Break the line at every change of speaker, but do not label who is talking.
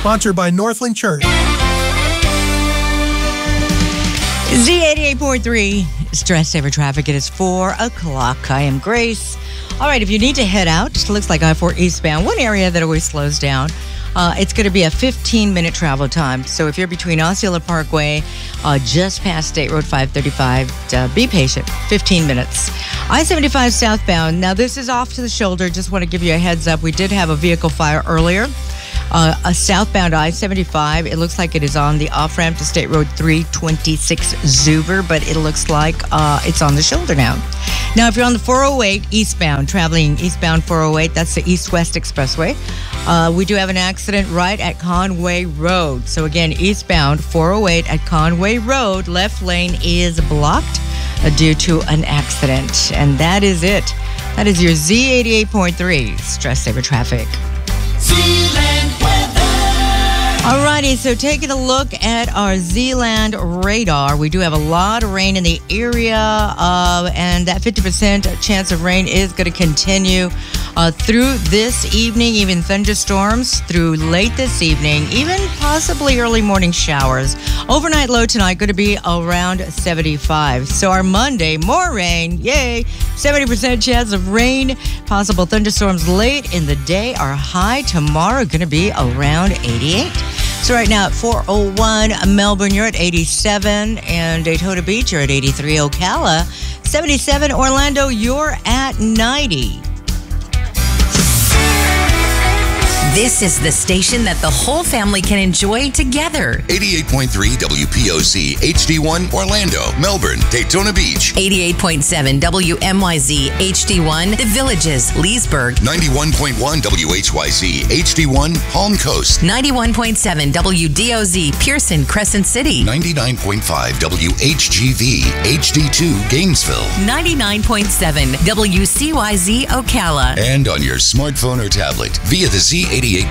Sponsored by Northland Church.
Z88.3 Stress Saver Traffic. It is 4 o'clock. I am Grace. All right, if you need to head out, it looks like I-4 eastbound, one area that always slows down. It's going to be a 15-minute travel time. So if you're between Osceola Parkway, just past State Road 535, be patient. 15 minutes. I-75 southbound. Now, this is off to the shoulder. Just want to give you a heads up. We did have a vehicle fire earlier. A southbound I-75. It looks like it is on the off-ramp to State Road 326 Zuber, but it looks like it's on the shoulder now. Now, if you're on the 408 eastbound, traveling eastbound 408, that's the East-West Expressway. We do have an accident right at Conway Road. So again, eastbound 408 at Conway Road, left lane is blocked due to an accident. And that is it. That is your Z88.3 Stress Saver Traffic. Alrighty, so taking a look at our Zealand radar, we do have a lot of rain in the area, and that 50% chance of rain is going to continue through this evening, even thunderstorms through late this evening, even possibly early morning showers. Overnight low tonight going to be around 75. So our Monday, more rain, yay, 70% chance of rain, possible thunderstorms late in the day. Our high tomorrow going to be around 88. So right now at 401 Melbourne, you're at 87, and Daytona Beach, you're at 83. Ocala, 77. Orlando, you're at 90.
This is the station that the whole family can enjoy together.
88.3 WPOC HD1 Orlando, Melbourne, Daytona Beach.
88.7 WMYZ HD1 The Villages, Leesburg.
91.1 WHYZ HD1 Palm Coast.
91.7 WDOZ Pearson, Crescent City.
99.5 WHGV HD2 Gainesville.
99.7 WCYZ Ocala.
And on your smartphone or tablet via the Z88.3